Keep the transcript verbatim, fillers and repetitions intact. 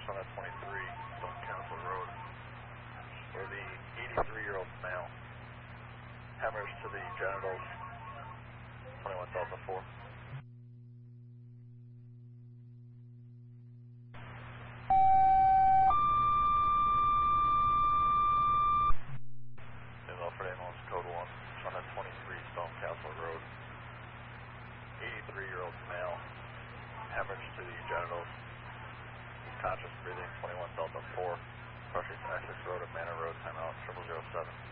on that twenty-three Stone Castle Road, where the eighty-three-year-old male, hemorrhage to the genitals, twenty-one Delta four. Milford ambulance code one on that twenty-three Stone Castle Road, eighty-three-year-old male, hemorrhage to the genitals, conscious breathing, twenty-one Delta four, approaching Essex Road at Manor Road, timeout triple zero seven.